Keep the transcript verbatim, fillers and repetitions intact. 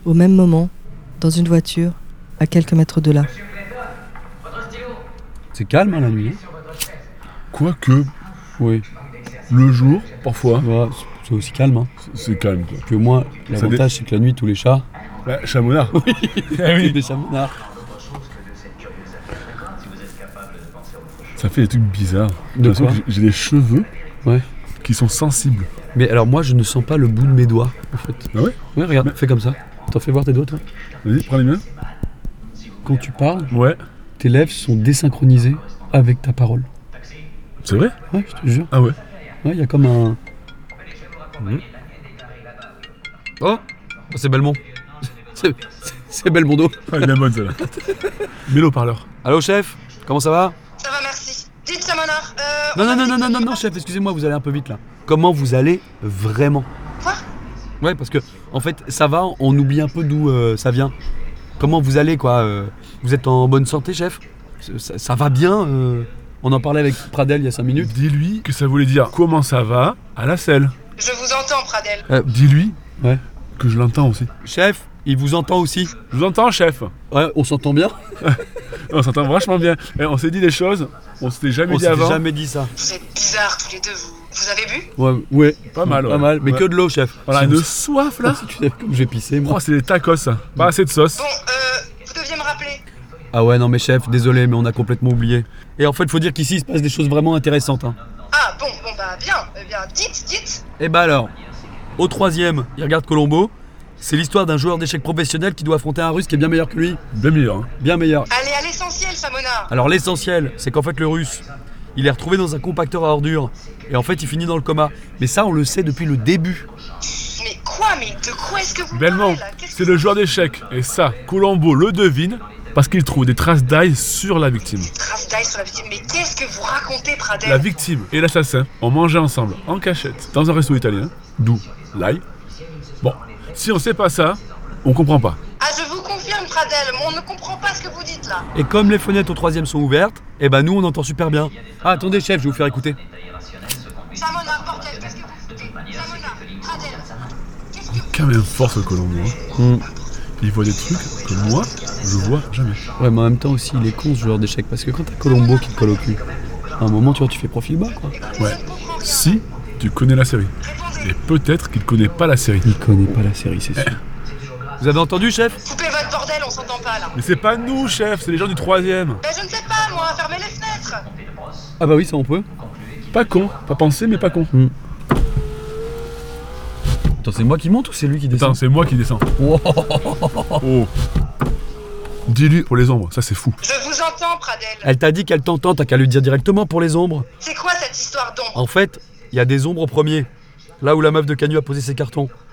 Au même moment, dans une voiture, à quelques mètres de là. C'est calme hein, la nuit. Hein. Quoique, Oui. le jour, parfois, Ouais, c'est- c'est aussi calme. Hein. c'est- c'est calme quoi. Puis au moins, l'avantage c'est que la nuit, tous les chats. Bah, chamonard. Ah oui. Des chats monards. Ça fait des trucs bizarres. J'ai De l'impression quoi que j'ai des cheveux Ouais. qui sont sensibles. Mais alors moi, je ne sens pas le bout de mes doigts, en fait. Ah ouais? Ouais, regarde, Mais- fais comme ça. T'en fais voir tes doigts, toi. Vas-y, prends les miens. Quand tu parles, Ouais. tes lèvres sont désynchronisées avec ta parole. C'est vrai? Ouais, je te jure. Ah ouais. Ouais, il y a comme un... Oh, c'est Belmont. C'est, c'est- c'est Belmondo. Ah, elle est bien bonne celle-là. Mets le haut-parleur. Allô, chef? Comment ça va? Ça va, merci. Dites, Samonard, euh... Non, on non, a non, dit non, que- non, non, non, chef, excusez-moi, vous allez un peu vite là. Comment vous allez vraiment? Quoi? Ouais, parce que, en fait, ça va, on oublie un peu d'où euh, ça vient. Comment vous allez, quoi euh, Vous êtes en bonne santé, chef? ça, ça va bien euh, On en parlait avec Pradel il y a cinq minutes. Dis-lui que ça voulait dire comment ça va à la selle. Je vous entends, Pradel. Dis-lui Ouais. que je l'entends aussi. Chef, il vous entend aussi. Je vous entends, chef. Ouais, on s'entend bien. On s'entend vachement bien. Eh, on s'est dit des choses, on s'était jamais On dit s'était avant. jamais dit ça. Vous êtes bizarres tous les deux, vous. Vous avez bu? Ouais, ouais. Pas mal, Pas ouais. mal, mais Ouais. que de l'eau, chef. Voilà, Si une vous- soif là. Si tu savais comme j'ai pissé, moi. Oh, c'est des tacos, ça. Pas assez de sauce. Bon, euh, vous deviez me rappeler. Ah ouais, non mais chef, désolé, mais on a complètement oublié. Et en fait, faut dire qu'ici, il se passe des choses vraiment intéressantes. Hein. Ah, bon, bon, bah, bien. Eh bien, dites, dites. Et bah alors, au troisième, il regarde Colombo. C'est l'histoire d'un joueur d'échecs professionnel qui doit affronter un russe qui est bien meilleur que lui. Bien meilleur. Hein. Bien meilleur. Allez à l'essentiel, Samonard. Alors l'essentiel, c'est qu'en fait le russe, il est retrouvé dans un compacteur à ordures. Et en fait, il finit dans le coma. Mais ça, on le sait depuis le début. Mais quoi? Mais de quoi est-ce que vous Belmont, parlez, là? Qu'est-ce c'est que le joueur d'échecs. Et ça, Colombo le devine parce qu'il trouve des traces d'ail sur la victime. Trace d'ail sur la victime. Mais qu'est-ce que vous racontez, Pradel? La victime et l'assassin ont mangé ensemble, en cachette, dans un resto italien, d'où l'ail. Bon, si on sait pas ça, on comprend pas. Ah, je vous confirme, Pradel, on ne comprend pas ce que vous dites, là. Et comme les fenêtres au troisième sont ouvertes, et ben nous, on entend super bien. Ah, attendez, chef, je vais vous faire écouter. Samonard, bordel, qu'est-ce que vous foutez? Samonard, Pradel, qu'est-ce que... Quand même fort ce Colombo. Hein. Hmm. Il voit des trucs que moi, je vois jamais. Ouais, mais en même temps aussi, il est con ce joueur d'échecs. Parce que quand t'as Colombo qui te colle au cul, à un moment, tu vois, tu fais profil bas, quoi. Ouais. Si tu connais la série. Et peut-être qu'il connaît pas la série. Il connaît pas la série, c'est sûr. Vous avez entendu, chef? Coupez votre bordel, on s'entend pas, là. Mais c'est pas nous, chef, c'est les gens du troisième. Ben, je ne sais pas, moi, fermez les fenêtres. Ah bah oui, ça on peut. Pas con, pas pensé, mais pas con. Attends, c'est moi qui monte ou c'est lui qui descend? Attends, c'est moi qui descends. Wow. Oh. Dis-lui pour les ombres, ça c'est fou. Je vous entends, Pradel. Elle t'a dit qu'elle t'entend, t'as qu'à lui dire directement pour les ombres. C'est quoi cette histoire d'ombre? En fait, il y a des ombres au premier. Là où la meuf de Canu a posé ses cartons.